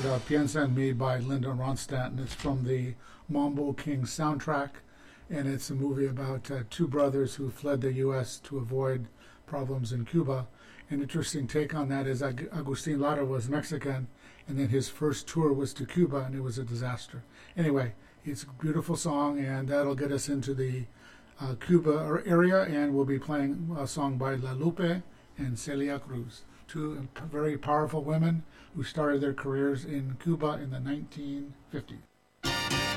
Piensa en Me by Linda Ronstadt, and it's from the Mambo King soundtrack. And it's a movie about two brothers who fled the U.S. to avoid problems in Cuba. An interesting take on that is Agustin Lara was Mexican, and then his first tour was to Cuba, and it was a disaster. Anyway, it's a beautiful song, and that'll get us into the Cuba area, and we'll be playing a song by La Lupe and Celia Cruz, two very powerful women who started their careers in Cuba in the 1950s.